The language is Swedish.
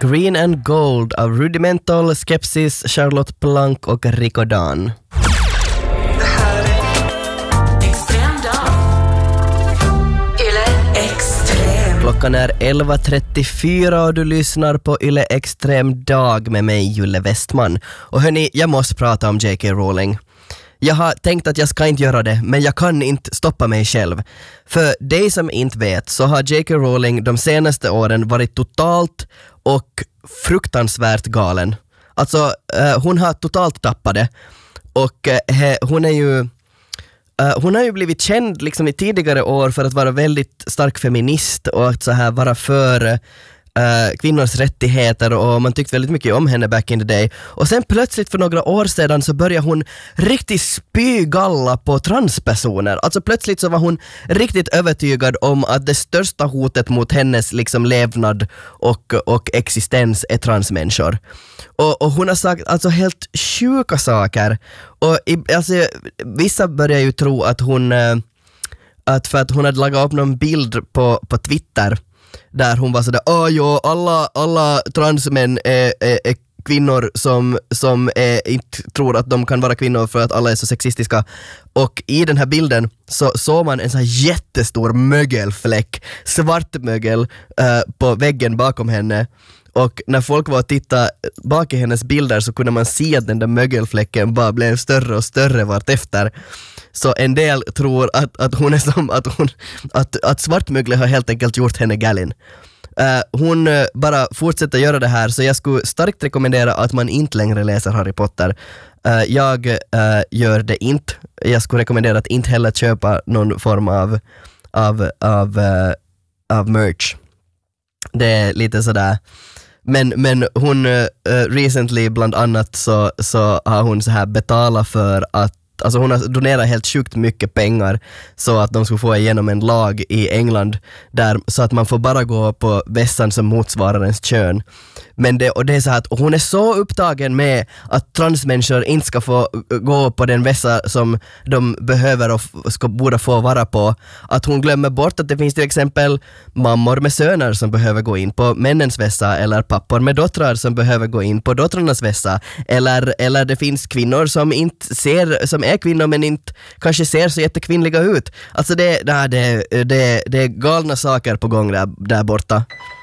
Green and Gold av Rudimental, Skepsis, Charlotte Planck och Rico Dan. Det här är Extrem dag. Yle Extrem. Klockan är 11.34 och du lyssnar på Yle Extrem dag med mig, Julle Westman. Och hörni, jag måste prata om J.K. Rowling. Jag har tänkt att jag ska inte göra det, men jag kan inte stoppa mig själv. För dig som inte vet så har J.K. Rowling de senaste åren varit totalt och fruktansvärt galen. Alltså, hon har totalt tappat det. Och hon har ju blivit känd liksom i tidigare år för att vara väldigt stark feminist och att så här vara för kvinnors rättigheter, och man tyckte väldigt mycket om henne back in the day. Och sen plötsligt för några år sedan så började hon riktigt spygalla på transpersoner. Alltså plötsligt så var hon riktigt övertygad om att det största hotet mot hennes liksom levnad och existens är transmänniskor. Och hon har sagt alltså helt sjuka saker. Och alltså, vissa börjar ju tro att hon för att hon hade lagat upp någon bild på Twitter där hon var sådär, alla transmän är kvinnor som inte tror att de kan vara kvinnor för att alla är så sexistiska. Och i den här bilden så såg man en sån här jättestor mögelfläck, svart mögel på väggen bakom henne. Och när folk var och tittade bak i hennes bilder så kunde man se att den där mögelfläcken bara blev större och större vart efter. Så en del tror att hon är som att svartmögel har helt enkelt gjort henne galen. Hon bara fortsätter göra det här, så jag skulle starkt rekommendera att man inte längre läser Harry Potter. Jag gör det inte. Jag skulle rekommendera att inte heller köpa någon form av merch. Det är lite sådär. Men hon recently bland annat så har hon så här betalat för att, alltså hon har donerat helt sjukt mycket pengar så att de ska få igenom en lag i England där, så att man får bara gå på vässan som motsvarar ens kön. Men det är så här att hon är så upptagen med att transmänniskor inte ska få gå på den vässa som de behöver och borde få vara på, att hon glömmer bort att det finns till exempel mammor med söner som behöver gå in på männens vässa, eller pappor med döttrar som behöver gå in på döttrarnas vässa, eller det finns kvinnor som inte ser, som är kvinnor men inte kanske ser så jättekvinnliga ut. Alltså det är galna saker på gång där borta.